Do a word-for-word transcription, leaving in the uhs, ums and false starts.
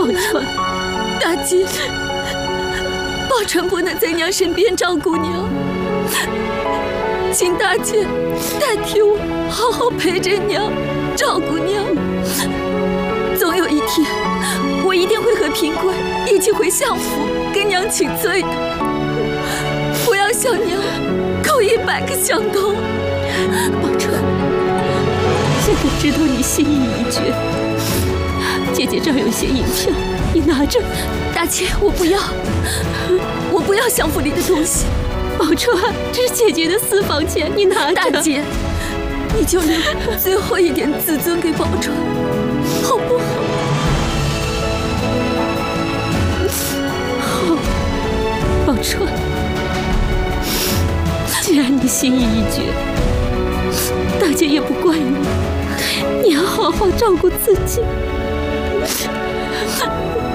宝钏， 大姐，宝钏不能在娘身边照顾娘，请大姐代替我好好陪着娘，照顾娘。总有一天，我一定会和平贵一起回相府跟娘请罪的。我要向娘叩一百个响头。 宝钏，现在知道你心意已决，姐姐这儿有些银票，你拿着。 大姐，我不要，我不要相府里的东西。 宝钏，这是姐姐的私房钱，你拿着。 大姐，你就留最后一点自尊给宝钏，好不好？ 好，宝钏，既然你心意已决，大姐也不怪你，你要好好照顾自己。